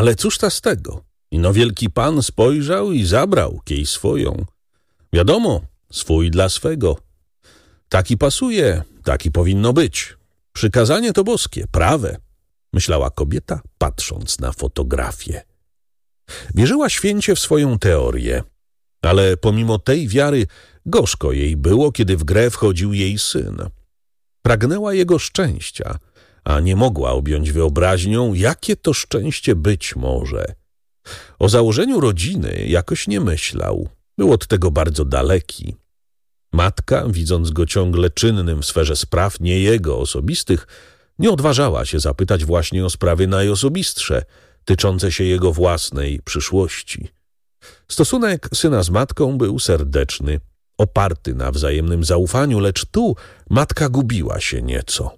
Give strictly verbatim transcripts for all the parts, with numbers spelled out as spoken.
ale cóż ta z tego? Ino wielki pan spojrzał i zabrał kiej swoją. Wiadomo, swój dla swego. Taki pasuje, taki powinno być. Przykazanie to boskie, prawe, myślała kobieta, patrząc na fotografię. Wierzyła święcie w swoją teorię, ale pomimo tej wiary gorzko jej było, kiedy w grę wchodził jej syn. Pragnęła jego szczęścia, a nie mogła objąć wyobraźnią, jakie to szczęście być może. O założeniu rodziny jakoś nie myślał. Był od tego bardzo daleki. Matka, widząc go ciągle czynnym w sferze spraw nie jego osobistych, nie odważała się zapytać właśnie o sprawy najosobistsze, tyczące się jego własnej przyszłości. Stosunek syna z matką był serdeczny, oparty na wzajemnym zaufaniu, lecz tu matka gubiła się nieco.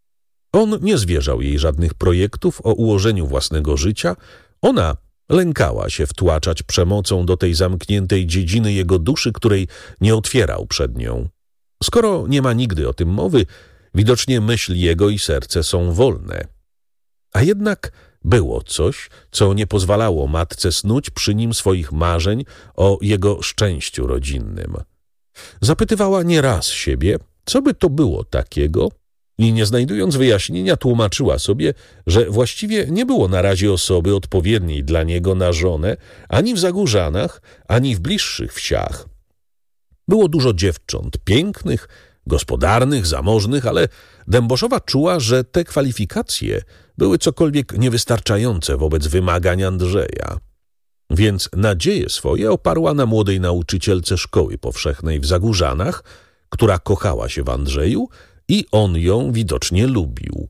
On nie zwierzał jej żadnych projektów o ułożeniu własnego życia, ona lękała się wtłaczać przemocą do tej zamkniętej dziedziny jego duszy, której nie otwierał przed nią. Skoro nie ma nigdy o tym mowy, widocznie myśl jego i serce są wolne. A jednak było coś, co nie pozwalało matce snuć przy nim swoich marzeń o jego szczęściu rodzinnym. Zapytywała nieraz siebie, co by to było takiego, i nie znajdując wyjaśnienia tłumaczyła sobie, że właściwie nie było na razie osoby odpowiedniej dla niego na żonę ani w Zagórzanach, ani w bliższych wsiach. Było dużo dziewcząt, pięknych, gospodarnych, zamożnych, ale Dęboszowa czuła, że te kwalifikacje były cokolwiek niewystarczające wobec wymagań Andrzeja. Więc nadzieje swoje oparła na młodej nauczycielce szkoły powszechnej w Zagórzanach, która kochała się w Andrzeju i on ją widocznie lubił.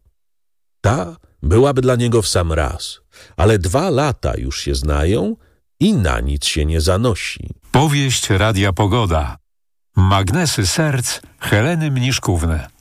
Ta byłaby dla niego w sam raz, ale dwa lata już się znają i na nic się nie zanosi. Powieść Radia Pogoda. Magnesy serc Heleny Mniszkówny.